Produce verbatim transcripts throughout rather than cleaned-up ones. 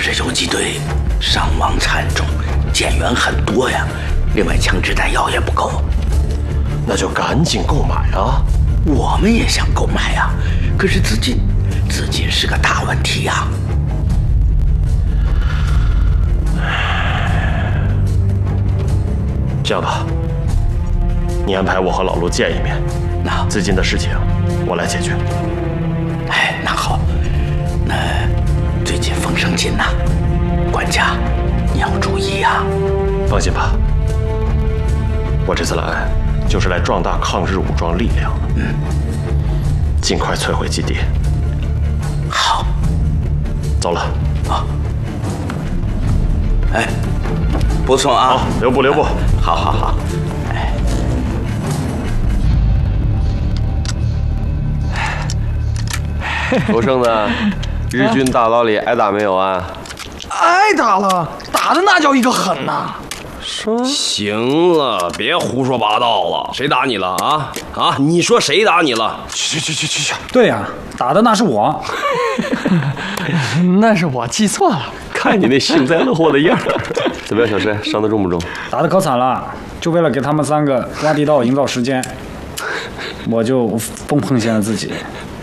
是游击队伤亡惨重，减员很多呀，另外枪支弹药也不够， 那就赶紧购买啊！ 我们也想购买呀，可是资金，资金是个大问题呀。 这样吧，你安排我和老陆见一面， 那资金的事情我来解决。 哎，那好，那最近风声紧呐，管家你要注意呀。 放心吧，我这次来就是来壮大抗日武装力量的。嗯，尽快摧毁基地。 好， 走了。 啊。哎，不错啊。 好，留步留步。 好好好。哎。 罗胜呢？日军大牢里挨打没有啊？ 挨打了，打的那叫一个狠呐！ 说行了，别胡说八道了。谁打你了啊？啊，你说谁打你了？ 去去去去去！ 对呀、啊，打的那是我。那是我记错了。 看你那幸灾乐祸的样儿。怎么样，小申，伤得重不重？ 打得可惨了，就为了给他们三个挖地道营造时间，我就奉奉献了自己。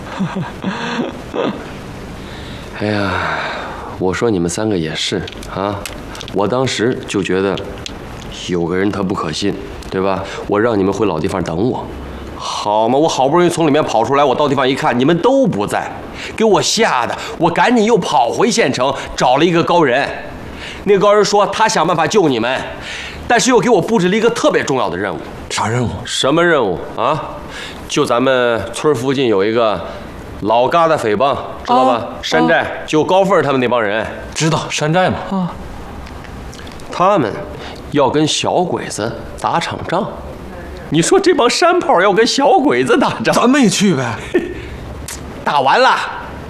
哎呀，我说你们三个也是啊，我当时就觉得有个人他不可信，对吧？我让你们回老地方等我，好嘛，我好不容易从里面跑出来，我到地方一看，你们都不在，给我吓得我赶紧又跑回县城找了一个高人。那个高人说他想办法救你们，但是又给我布置了一个特别重要的任务。 啥任务？ 什么任务啊？就咱们村附近有一个老疙瘩匪帮，知道吧？啊、山寨、啊、就高凤他们那帮人， 知道山寨吗？ 啊，他们要跟小鬼子打场仗。你说这帮山炮要跟小鬼子打仗， 咱们也去呗。 打完了。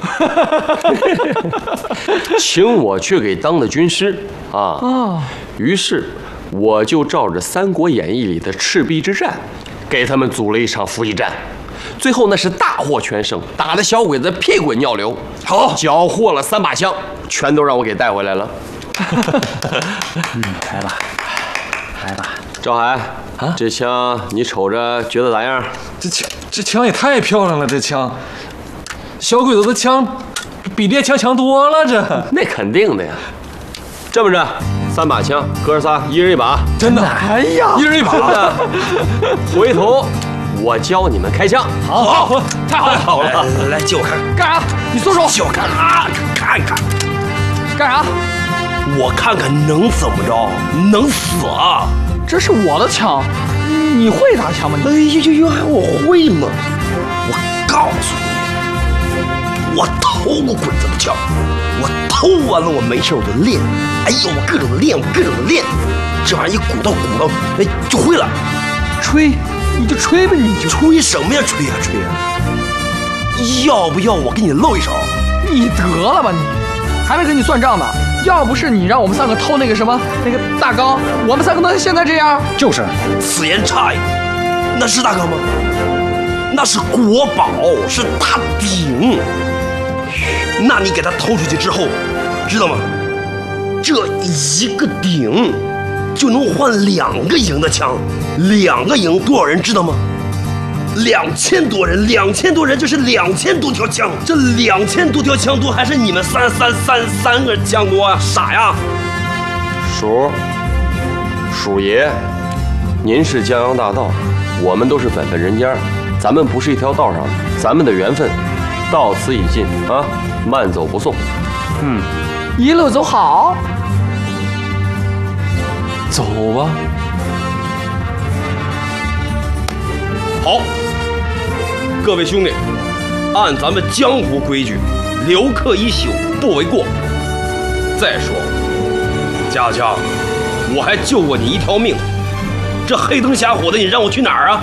请我去给当的军师啊！哦，于是我就照着《三国演义》里的赤壁之战，给他们组了一场伏击战。最后那是大获全胜，打得小鬼子屁滚尿流。好，缴获了三把枪，全都让我给带回来了。 嗯，来吧，来吧， 赵海啊，这枪你瞅着觉得咋样？ 这枪这枪也太漂亮了，这枪。小鬼子的枪比猎枪强多了，这那肯定的呀。这么着，三把枪，哥仨一人一把， 真的？ 哎呀， 一人一把。 真的。回头我教你们开枪。 好，好，太好了，好了。 来，来，借我看看。 干啥？你松手！ 借我看看啊，看看。 干啥？ 我看看能怎么着？能死啊！ 这是我的枪，你会打枪吗？ 哎呦呦呦，我会吗？我告诉你。我偷过鬼子的枪，我偷完了，我没事我就练，哎呦，我各种的练，我各种的练，这玩意儿一鼓捣鼓捣，哎，就会了。 吹，你就吹吧，你就吹什么呀？吹呀吹呀！要不要我给你露一手？ 你得了吧你，还没跟你算账呢。要不是你让我们三个偷那个什么那个大缸，我们三个能现在这样？就是， 此言差矣。那是大缸吗？那是国宝，是大鼎。那你给他偷出去之后，知道吗？这一个鼎就能换两个营的枪，两个营多少人知道吗？两千多人，两千多人就是两千多条枪，这两千多条枪多还是你们三三三三个枪多啊？傻呀！ 叔，叔爷，您是江洋大盗，我们都是本分人家，咱们不是一条道上的，咱们的缘分到此已尽啊！慢走不送。 嗯，一路走好。 走吧。 好，各位兄弟，按咱们江湖规矩，留客一宿不为过。再说，家家，我还救过你一条命，这黑灯瞎火的，你让我去哪儿啊？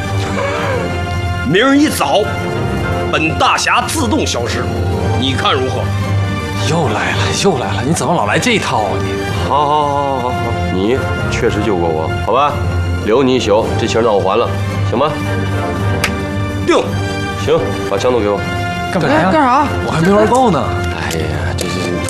明儿一早，本大侠自动消失，你看如何？ 又来了，又来了！你怎么老来这一套啊你？ 好，好，好，好，好，你确实救过我，好吧？留你一宿，这情让我还了，行吗？ 定。 行，把枪都给我。 干嘛呀？干啥？ 我还没玩够呢。 哎呀，这这这